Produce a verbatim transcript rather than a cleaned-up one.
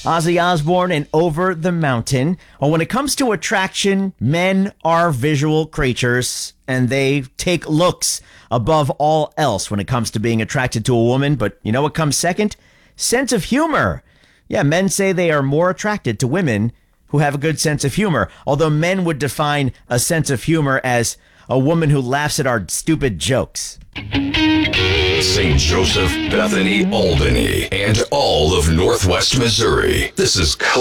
Ozzy Osbourne and Over the Mountain. Well, when it comes to attraction, men are visual creatures, and they take looks above all else when it comes to being attracted to a woman. But you know what comes second? Sense of humor. Yeah, men say they are more attracted to women who have a good sense of humor, although men would define a sense of humor as a woman who laughs at our stupid jokes. Saint Joseph, Bethany, Albany, and all of Northwest Missouri. This is